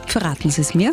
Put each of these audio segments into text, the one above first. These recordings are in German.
Verraten Sie es mir.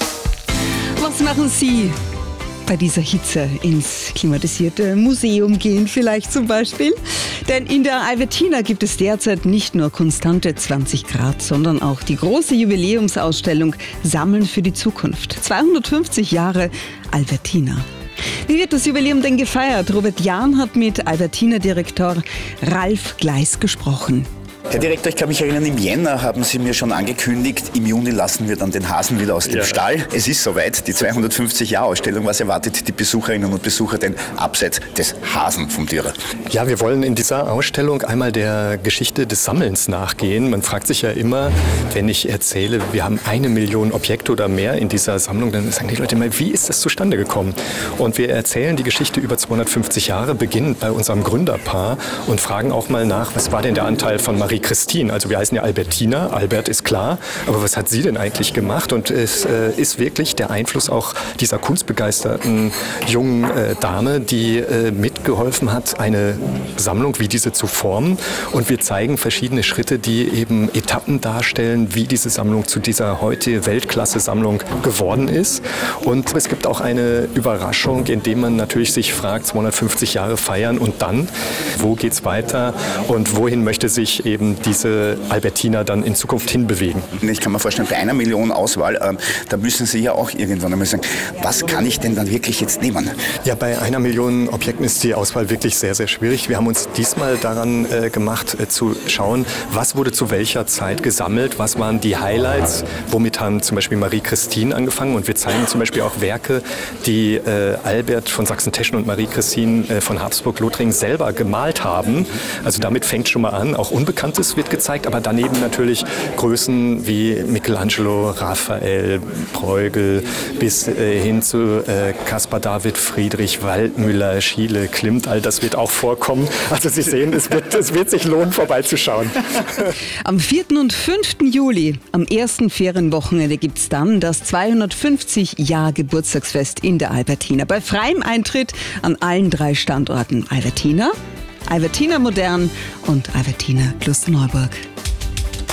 Was machen Sie bei dieser Hitze? Ins klimatisierte Museum gehen vielleicht zum Beispiel? Denn in der Albertina gibt es derzeit nicht nur konstante 20 Grad, sondern auch die große Jubiläumsausstellung Sammeln für die Zukunft. 250 Jahre Albertina. Wie wird das Jubiläum denn gefeiert? Robert Jahn hat mit Albertina-Direktor Ralf Gleis gesprochen. Herr Direktor, ich kann mich erinnern, im Jänner haben Sie mir schon angekündigt, im Juni lassen wir dann den Hasen wieder aus dem Stall. Es ist soweit, die 250-Jahr-Ausstellung. Was erwartet die Besucherinnen und Besucher denn abseits des Hasen vom Dürer? Ja, wir wollen in dieser Ausstellung einmal der Geschichte des Sammelns nachgehen. Man fragt sich ja immer, wenn ich erzähle, wir haben 1 Million Objekte oder mehr in dieser Sammlung, dann sagen die Leute immer, wie ist das zustande gekommen? Und wir erzählen die Geschichte über 250 Jahre, beginnend bei unserem Gründerpaar und fragen auch mal nach, was war denn der Anteil von Marie Christine, also wir heißen ja Albertina, Albert ist klar, aber was hat sie denn eigentlich gemacht? Und es ist wirklich der Einfluss auch dieser kunstbegeisterten jungen Dame, die mitgeholfen hat, eine Sammlung wie diese zu formen. Und wir zeigen verschiedene Schritte, die eben Etappen darstellen, wie diese Sammlung zu dieser heute Weltklasse-Sammlung geworden ist. Und es gibt auch eine Überraschung, indem man natürlich sich fragt, 250 Jahre feiern und dann, wo geht's weiter und wohin möchte sich eben diese Albertina dann in Zukunft hinbewegen. Ich kann mir vorstellen, bei 1 Million Auswahl, da müssen Sie ja auch irgendwann einmal sagen, was kann ich denn dann wirklich jetzt nehmen? Ja, bei 1 Million Objekten ist die Auswahl wirklich sehr, sehr schwierig. Wir haben uns diesmal daran gemacht, zu schauen, was wurde zu welcher Zeit gesammelt, was waren die Highlights, womit haben zum Beispiel Marie Christine angefangen und wir zeigen zum Beispiel auch Werke, die Albert von Sachsen-Teschen und Marie Christine von Habsburg-Lothringen selber gemalt haben. Also damit fängt schon mal an, auch Unbekanntes wird gezeigt, aber daneben natürlich Größen wie Michelangelo, Raphael, Bruegel bis hin zu Caspar David Friedrich, Waldmüller, Schiele, Klimt, all das wird auch vorkommen. Also Sie sehen, es wird sich lohnen, vorbeizuschauen. Am 4. und 5. Juli, am ersten Ferienwochenende, gibt es dann das 250-Jahr-Geburtstagsfest in der Albertina. Bei freiem Eintritt an allen 3 Standorten Albertina, Albertina Modern und Albertina Klosterneuburg.